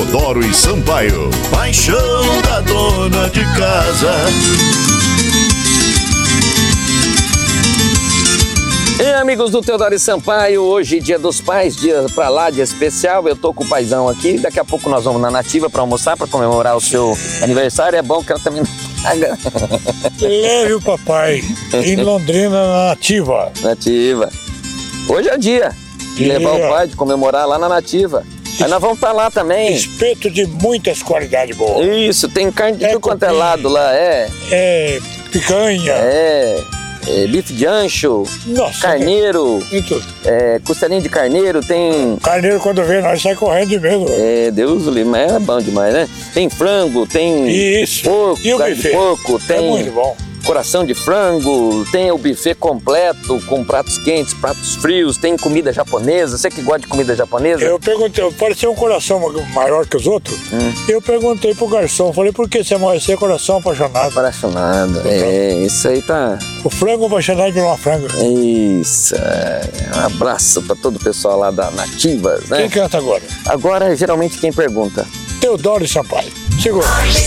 Teodoro e Sampaio, paixão da dona de casa. E amigos do Teodoro e Sampaio, hoje dia dos pais, dia pra lá, dia especial. Eu tô com o paizão aqui, daqui a pouco nós vamos na Nativa pra almoçar, pra comemorar o seu aniversário. É bom que ela também não paga. Leve o papai em Londrina na Nativa. Nativa. Hoje é dia de levar o pai, de comemorar lá na Nativa. Aí nós vamos estar lá também. Espeto de muitas qualidades boas. Isso, tem carne de tudo quanto é lado lá, É picanha. Bife de ancho, Nossa, carneiro, costelinha de carneiro, tem... Carneiro quando vem nós sai correndo de medo. Deus o livre, mas é bom demais, né? Tem frango, tem porco, e o carne buffet? de porco, tem muito bom. Coração de frango, tem o buffet completo com pratos quentes, pratos frios, tem comida japonesa. Você que gosta de comida japonesa? Eu perguntei, parecia um coração maior que os outros. Eu perguntei pro garçom, falei, por que você é coração apaixonado? Apaixonado, isso aí tá... O frango apaixonado por uma franga. Isso, um abraço pra todo o pessoal lá da Nativas, né? Quem canta agora? Agora, geralmente, quem pergunta? Teodoro e Sampaio. Segura.